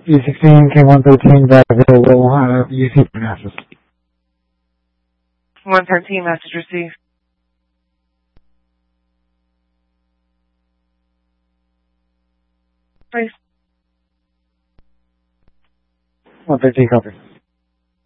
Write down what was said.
E16, K113, back available, UC Manassas. 113, message received. Please. 113, copy.